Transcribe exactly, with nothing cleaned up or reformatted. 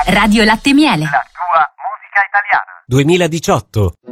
Radio Latte Miele. La tua musica italiana. duemiladiciotto.